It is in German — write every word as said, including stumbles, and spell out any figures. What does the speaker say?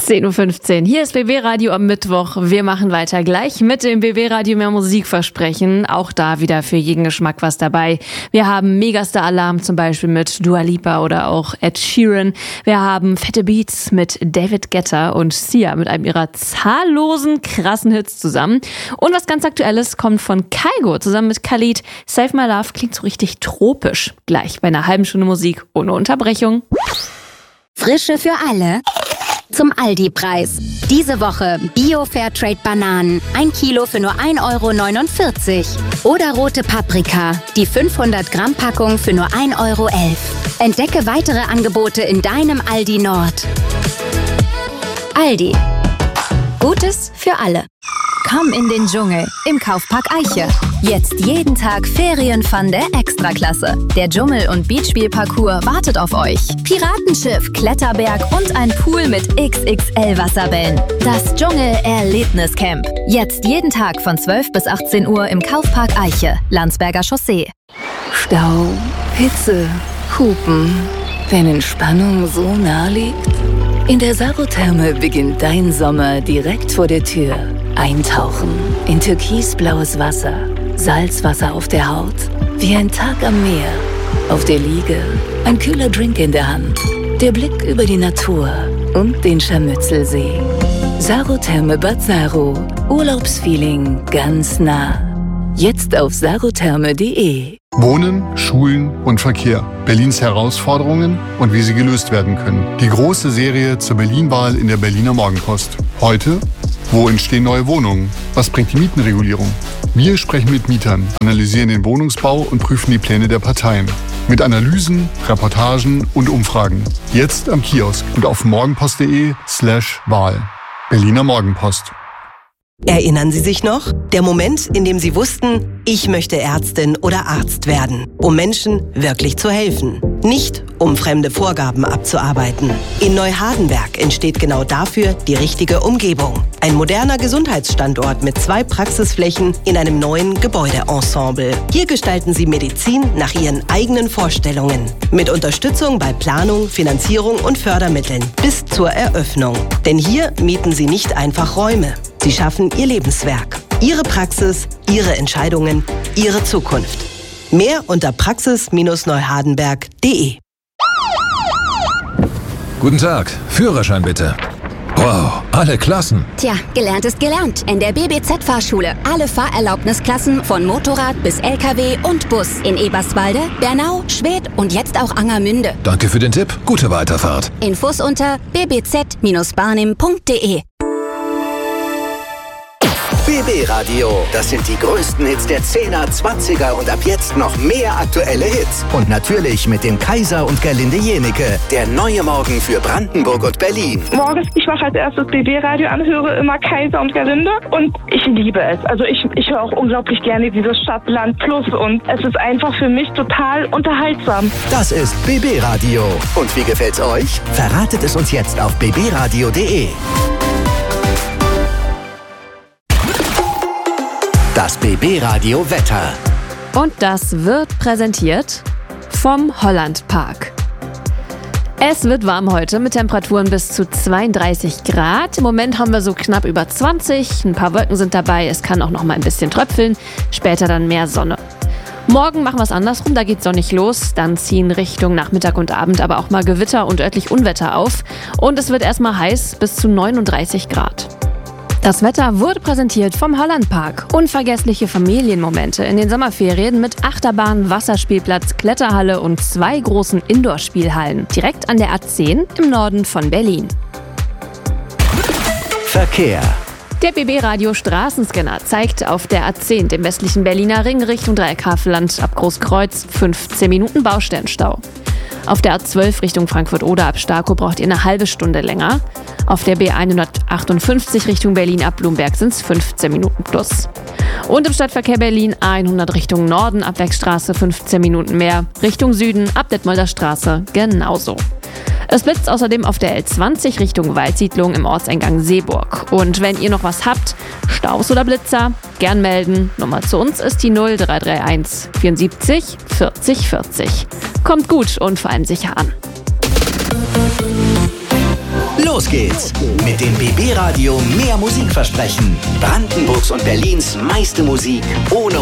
zehn Uhr fünfzehn. Hier ist B B Radio am Mittwoch. Wir machen weiter gleich mit dem B B Radio mehr Musikversprechen. Auch da wieder für jeden Geschmack was dabei. Wir haben Megastar-Alarm zum Beispiel mit Dua Lipa oder auch Ed Sheeran. Wir haben fette Beats mit David Guetta und Sia mit einem ihrer zahllosen, krassen Hits zusammen. Und was ganz Aktuelles kommt von Kygo zusammen mit Khalid. Save My Love klingt so richtig tropisch. Gleich bei einer halben Stunde Musik ohne Unterbrechung. Frische für alle zum Aldi-Preis. Diese Woche Bio-Fairtrade-Bananen, ein Kilo für nur ein Euro neunundvierzig. Oder rote Paprika, die fünfhundert Gramm Packung für nur ein Euro elf. Entdecke weitere Angebote in deinem Aldi Nord. Aldi. Gutes für alle. Komm in den Dschungel im Kaufpark Eiche. Jetzt jeden Tag Ferienfun der Extraklasse. Der Dschungel- und Beachspielparcours wartet auf euch. Piratenschiff, Kletterberg und ein Pool mit X X L-Wasserbällen. Das Dschungel-Erlebniscamp. Jetzt jeden Tag von zwölf bis achtzehn Uhr im Kaufpark Eiche, Landsberger Chaussee. Stau, Hitze, Hupen. Wenn Entspannung so nah liegt? In der Sarotherme beginnt dein Sommer direkt vor der Tür. Eintauchen in türkisblaues Wasser, Salzwasser auf der Haut, wie ein Tag am Meer. Auf der Liege ein kühler Drink in der Hand, der Blick über die Natur und den Scharmützelsee. Sarotherme Bad Saro, Urlaubsfeeling ganz nah. Jetzt auf sarotherme punkt de. Wohnen, Schulen und Verkehr. Berlins Herausforderungen und wie sie gelöst werden können. Die große Serie zur Berlin-Wahl in der Berliner Morgenpost. Heute: Wo entstehen neue Wohnungen? Was bringt die Mietenregulierung? Wir sprechen mit Mietern, analysieren den Wohnungsbau und prüfen die Pläne der Parteien. Mit Analysen, Reportagen und Umfragen. Jetzt am Kiosk und auf morgenpost.de slash Wahl. Berliner Morgenpost. Erinnern Sie sich noch? Der Moment, in dem Sie wussten, ich möchte Ärztin oder Arzt werden, um Menschen wirklich zu helfen. Nicht, um fremde Vorgaben abzuarbeiten. In Neuhardenberg entsteht genau dafür die richtige Umgebung. Ein moderner Gesundheitsstandort mit zwei Praxisflächen in einem neuen Gebäudeensemble. Hier gestalten Sie Medizin nach Ihren eigenen Vorstellungen. Mit Unterstützung bei Planung, Finanzierung und Fördermitteln bis zur Eröffnung. Denn hier mieten Sie nicht einfach Räume. Sie schaffen Ihr Lebenswerk. Ihre Praxis, Ihre Entscheidungen, Ihre Zukunft. Mehr unter praxis neuhardenberg punkt de. Guten Tag, Führerschein bitte. Wow, alle Klassen. Tja, gelernt ist gelernt. In der B B Z-Fahrschule. Alle Fahrerlaubnisklassen von Motorrad bis L K W und Bus. In Eberswalde, Bernau, Schwedt und jetzt auch Angermünde. Danke für den Tipp. Gute Weiterfahrt. Infos unter b b z barnim punkt de. B B Radio, das sind die größten Hits der zehner, zwanziger und ab jetzt noch mehr aktuelle Hits. Und natürlich mit dem Kaiser und Gerlinde Jenecke, der neue Morgen für Brandenburg und Berlin. Morgens, ich mache als erstes B B Radio an, höre immer Kaiser und Gerlinde und ich liebe es. Also ich, ich höre auch unglaublich gerne dieses Stadt-Land Plus und es ist einfach für mich total unterhaltsam. Das ist B B Radio. Und wie gefällt's euch? Verratet es uns jetzt auf b b radio punkt de. Das B B Radio Wetter. Und das wird präsentiert vom Holland Park. Es wird warm heute mit Temperaturen bis zu zweiunddreißig Grad. Im Moment haben wir so knapp über zwanzig. Ein paar Wolken sind dabei. Es kann auch noch mal ein bisschen tröpfeln. Später dann mehr Sonne. Morgen machen wir es andersrum. Da geht's sonnig los. Dann ziehen Richtung Nachmittag und Abend aber auch mal Gewitter und örtlich Unwetter auf. Und es wird erstmal heiß bis zu neununddreißig Grad. Das Wetter wurde präsentiert vom Holland Park. Unvergessliche Familienmomente in den Sommerferien mit Achterbahn, Wasserspielplatz, Kletterhalle und zwei großen Indoor-Spielhallen. Direkt an der A zehn im Norden von Berlin. Verkehr. Der B B Radio Straßenscanner zeigt auf der A zehn, dem westlichen Berliner Ring, Richtung Dreieckhavelland ab Großkreuz fünfzehn Minuten Baustellenstau. Auf der A zwölf Richtung Frankfurt-Oder ab Starkow braucht ihr eine halbe Stunde länger. Auf der B hundertachtundfünfzig Richtung Berlin ab Blumberg sind es fünfzehn Minuten plus. Und im Stadtverkehr Berlin A hundert Richtung Norden ab Bergstraße fünfzehn Minuten mehr. Richtung Süden ab Detmolder Straße genauso. Es blitzt außerdem auf der L zwanzig Richtung Waldsiedlung im Ortseingang Seeburg. Und wenn ihr noch was habt, Staus oder Blitzer, gern melden. Nummer zu uns ist die null drei drei eins vierundsiebzig vierzig vierzig. Kommt gut und vor allem sicher an. Los Los geht's mit dem B B Radio mehr Musik versprechen. Brandenburgs und Berlins meiste Musik ohne